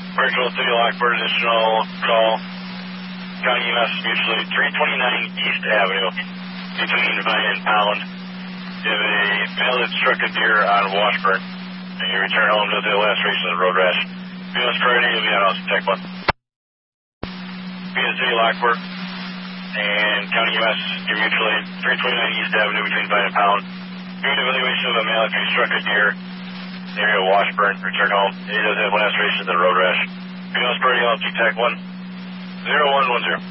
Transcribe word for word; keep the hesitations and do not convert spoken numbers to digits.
Virtual City Lockport, additional call. County E M S mutually three twenty-nine East Avenue between Vine and Pound. You have a male that struck a deer on Washburn. And you return home to the last race of the road rash. B S priority, you'll be on Austin Tech one. B S City Lockport and County E M S, you're mutually three twenty-nine East Avenue between Vine and Pound. Doing evaluation of a male after he struck a deer in the area of Washburn. Return home. And he does have last race of the road rash. B S priority, Austin Tech one. zero one one zero.